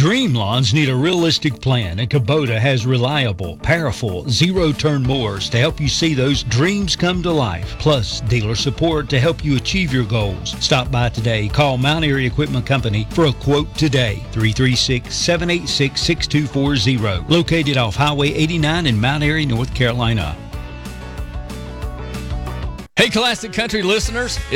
Dream lawns need a realistic plan, and Kubota has reliable, powerful, zero-turn mowers to help you see those dreams come to life. Plus, dealer support to help you achieve your goals. Stop by today. Call Mount Airy Equipment Company for a quote today. 336-786-6240. Located off Highway 89 in Mount Airy, North Carolina. Hey, Classic Country listeners.